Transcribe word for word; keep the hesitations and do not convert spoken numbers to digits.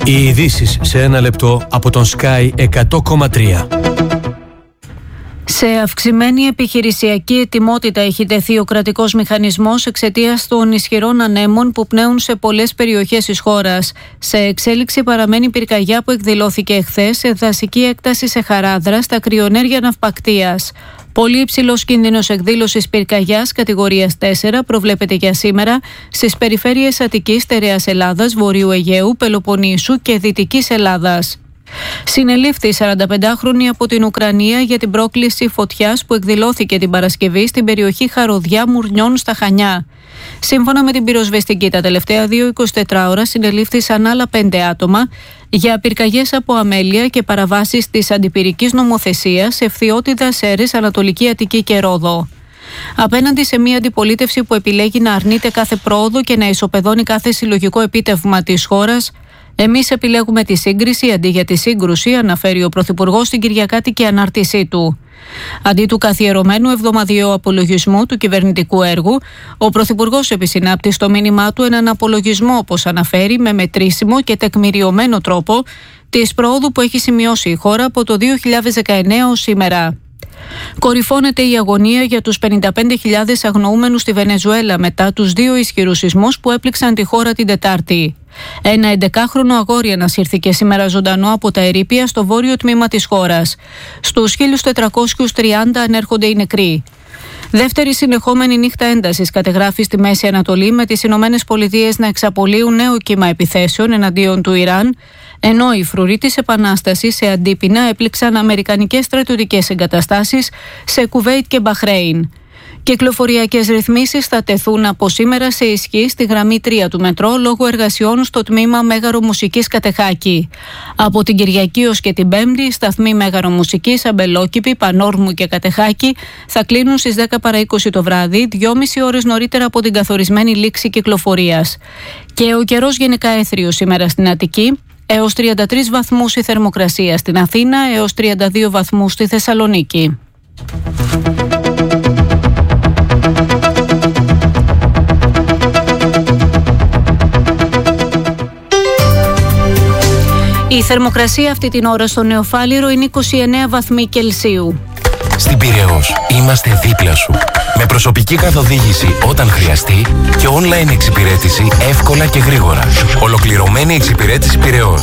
Οι ειδήσεις σε ένα λεπτό από τον Sky εκατό κόμμα τρία. Σε αυξημένη επιχειρησιακή ετοιμότητα έχει τεθεί ο κρατικός μηχανισμός εξαιτίας των ισχυρών ανέμων που πνέουν σε πολλές περιοχές της χώρας. Σε εξέλιξη παραμένει πυρκαγιά που εκδηλώθηκε εχθές σε δασική έκταση σε Χαράδρα στα κρυονέρια ναυπακτείας. Πολύ υψηλός κίνδυνος εκδήλωσης πυρκαγιάς κατηγορίας τέσσερα προβλέπεται για σήμερα στις περιφέρειες Αττικής, Στερεάς Ελλάδας, Βορείου Αιγαίου, Πελοποννήσου και Δυτικής Ελλάδας. Συνελήφθη σαρανταπεντάχρονη από την Ουκρανία για την πρόκληση φωτιάς που εκδηλώθηκε την Παρασκευή στην περιοχή Χαροδιά Μουρνιών στα Χανιά. Σύμφωνα με την πυροσβεστική, τα τελευταία δύο εικοσιτετράωρα συνελήφθησαν άλλα πέντε άτομα για πυρκαγιές από αμέλεια και παραβάσεις της αντιπυρικής νομοθεσίας σε Φθιώτιδα, Σέρρες, Ανατολική Αττική και Ρόδο. Απέναντι σε μια αντιπολίτευση που επιλέγει να αρνείται κάθε πρόοδο και να ισοπεδώνει κάθε συλλογικό επίτευγμα της χώρας, εμείς επιλέγουμε τη σύγκριση αντί για τη σύγκρουση, αναφέρει ο Πρωθυπουργός στην Κυριακάτικη ανάρτησή του. Αντί του καθιερωμένου εβδομαδιαίου απολογισμού του κυβερνητικού έργου, ο Πρωθυπουργός επισυνάπτει στο μήνυμά του έναν απολογισμό, όπως αναφέρει, με μετρήσιμο και τεκμηριωμένο τρόπο της προόδου που έχει σημειώσει η χώρα από το δύο χιλιάδες δεκαεννέα ως σήμερα. Κορυφώνεται η αγωνία για τους πενήντα πέντε χιλιάδες αγνοούμενους στη Βενεζουέλα μετά τους δύο ισχυρούς σεισμούς που έπληξαν τη χώρα την Τετάρτη. Ένα εντεκάχρονο αγόρι ανασύρθηκε σήμερα ζωντανό από τα ερείπια στο βόρειο τμήμα της χώρας. Στους χίλια τετρακόσιους τριάντα ανέρχονται οι νεκροί. Δεύτερη συνεχόμενη νύχτα έντασης κατεγράφει στη Μέση Ανατολή, με τις Ηνωμένες Πολιτείες να εξαπολύουν νέο κύμα επιθέσεων εναντίον του Ιράν, ενώ οι φρουροί της Επανάστασης σε αντίπεινα έπληξαν αμερικανικές στρατιωτικές εγκαταστάσεις σε Κουβέιτ και Μπαχρέιν. Κυκλοφοριακές ρυθμίσεις θα τεθούν από σήμερα σε ισχύ στη γραμμή τρία του μετρό λόγω εργασιών στο τμήμα Μέγαρο Μουσικής Κατεχάκη. Από την Κυριακή ως και την Πέμπτη, οι σταθμοί Μέγαρο Μουσικής, Αμπελόκηπη, Πανόρμου και Κατεχάκη θα κλείνουν στις δέκα παρά είκοσι το βράδυ, δυόμιση ώρες νωρίτερα από την καθορισμένη λήξη κυκλοφορίας. Και ο καιρός γενικά έθριος σήμερα στην Αττική. Έως τριάντα τρεις βαθμούς η θερμοκρασία στην Αθήνα, έως τριάντα δύο βαθμούς στη Θεσσαλονίκη. Η θερμοκρασία αυτή την ώρα στο Νεοφάλιρο είναι είκοσι εννέα βαθμοί Κελσίου. Στην Πειραιώς είμαστε δίπλα σου. Με προσωπική καθοδήγηση όταν χρειαστεί και online εξυπηρέτηση εύκολα και γρήγορα. Ολοκληρωμένη εξυπηρέτηση Πειραιώς.